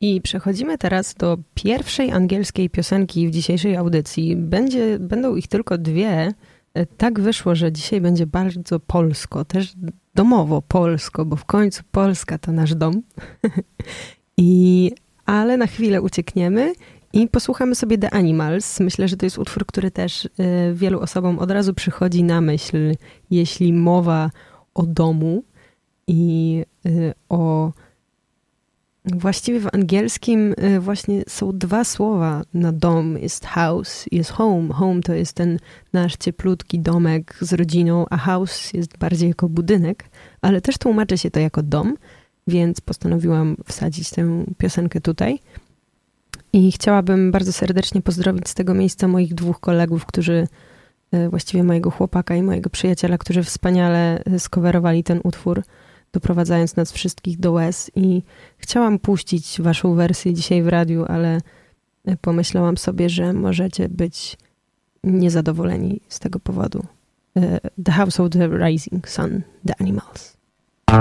I przechodzimy teraz do pierwszej angielskiej piosenki w dzisiejszej audycji. Będą ich tylko dwie. Tak wyszło, że dzisiaj będzie bardzo polsko, też domowo polsko, bo w końcu Polska to nasz dom. Ale na chwilę uciekniemy i posłuchamy sobie The Animals. Myślę, że to jest utwór, który też wielu osobom od razu przychodzi na myśl, jeśli mowa o domu i właściwie w angielskim właśnie są dwa słowa na dom. Jest house, jest home. Home to jest ten nasz cieplutki domek z rodziną, a house jest bardziej jako budynek, ale też tłumaczy się to jako dom, więc postanowiłam wsadzić tę piosenkę tutaj. I chciałabym bardzo serdecznie pozdrowić z tego miejsca moich dwóch kolegów, właściwie mojego chłopaka i mojego przyjaciela, którzy wspaniale skowerowali ten utwór, doprowadzając nas wszystkich do łez. I chciałam puścić waszą wersję dzisiaj w radiu, ale pomyślałam sobie, że możecie być niezadowoleni z tego powodu. The House of the Rising Sun, The Animals.